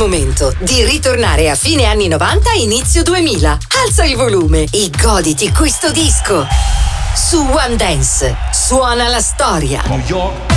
momento di ritornare a fine anni 90 inizio 2000. Alza il volume e goditi questo disco. Su One Dance suona la storia. New York.